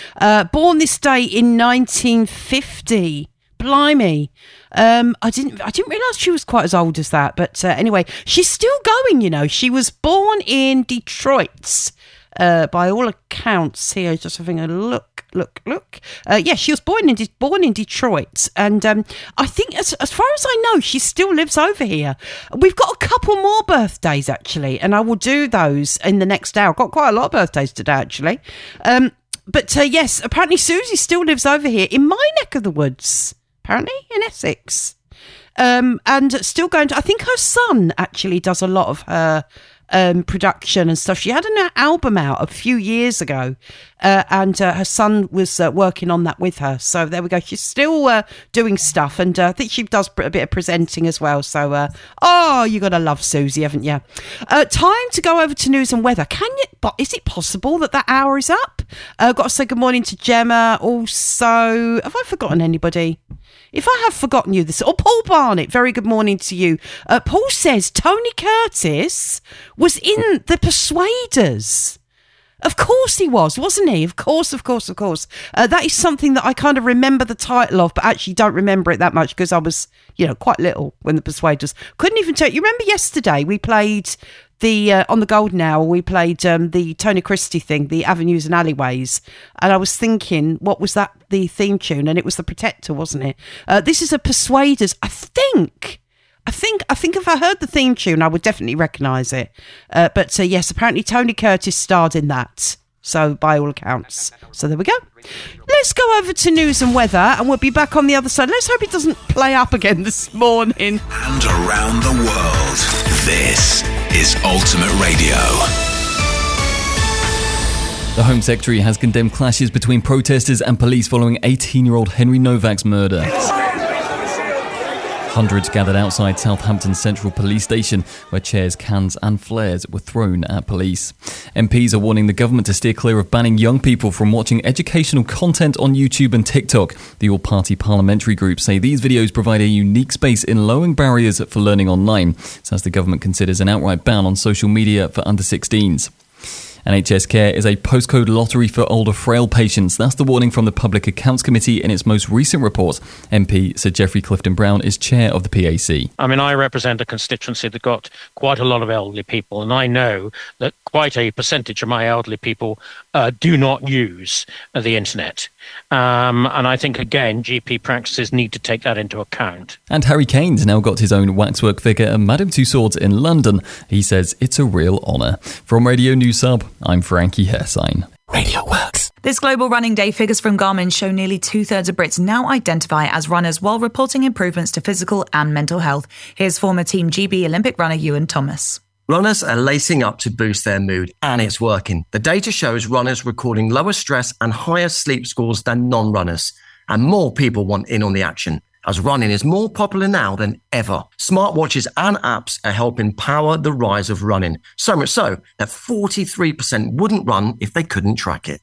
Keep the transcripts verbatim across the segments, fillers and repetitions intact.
Uh, born this day in nineteen fifty. Blimey. Um, I didn't I didn't realise she was quite as old as that. But uh, anyway, she's still going, you know. She was born in Detroit, uh, by all accounts here. Just having a look, look, look. Uh, yeah, she was born in De- born in Detroit. And um, I think, as, as far as I know, she still lives over here. We've got a couple more birthdays, actually, and I will do those in the next hour. I've got quite a lot of birthdays today, actually. Um, but uh, yes, apparently Susie still lives over here in my neck of the woods. Apparently in Essex, um, and still going to, I think her son actually does a lot of her um, production and stuff. She had an album out a few years ago, uh, and uh, her son was uh, working on that with her. So there we go. She's still uh, doing stuff, and uh, I think she does a bit of presenting as well. So, uh, oh, you got to love Susie, haven't you? Uh, time to go over to news and weather. Can you? But is it possible that that hour is up? I've uh, got to say good morning to Gemma. Also, have I forgotten anybody? If I have forgotten you this, or Paul Barnett, very good morning to you. Uh, Paul says Tony Curtis was in The Persuaders. Of course he was, wasn't he? Of course, of course, of course. Uh, that is something that I kind of remember the title of, but actually don't remember it that much because I was, you know, quite little when The Persuaders. Couldn't even tell you. You remember yesterday we played the uh, on the Golden Hour, we played um, the Tony Christie thing, the Avenues and Alleyways, and I was thinking, what was that, the theme tune? And it was The Protector, wasn't it? Uh, this is a Persuaders, I think. I think I think if I heard the theme tune, I would definitely recognise it. Uh, but uh, yes, apparently Tony Curtis starred in that. So by all accounts. So there we go. Let's go over to news and weather, and we'll be back on the other side. Let's hope it doesn't play up again this morning. And around the world, this is Ultimate Radio. The Home Secretary has condemned clashes between protesters and police following eighteen-year-old Henry Novak's murder. Hundreds gathered outside Southampton Central Police Station, where chairs, cans and flares were thrown at police. M Ps are warning the government to steer clear of banning young people from watching educational content on YouTube and TikTok. The all-party parliamentary group say these videos provide a unique space in lowering barriers for learning online, as the government considers an outright ban on social media for under sixteens. N H S Care is a postcode lottery for older frail patients. That's the warning from the Public Accounts Committee in its most recent report. M P Sir Geoffrey Clifton Brown is chair of the P A C. I mean, I represent a constituency that got quite a lot of elderly people, and I know that quite a percentage of my elderly people uh, do not use uh, the internet. Um, and I think, again, G P practices need to take that into account. And Harry Kane's now got his own waxwork figure at Madame Tussauds in London. He says it's a real honour. From Radio News Sub, I'm Frankie Hersign. Radio works. This Global Running Day figures from Garmin show nearly two-thirds of Brits now identify as runners while reporting improvements to physical and mental health. Here's former Team G B Olympic runner Ewan Thomas. Runners are lacing up to boost their mood, and it's working. The data shows runners recording lower stress and higher sleep scores than non-runners. And more people want in on the action, as running is more popular now than ever. Smartwatches and apps are helping power the rise of running. So much so that forty-three percent wouldn't run if they couldn't track it.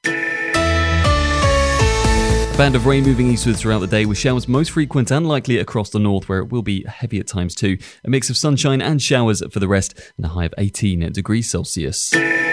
A band of rain moving eastwards throughout the day, with showers most frequent and likely across the north, where it will be heavy at times too. A mix of sunshine and showers for the rest, and a high of eighteen degrees Celsius.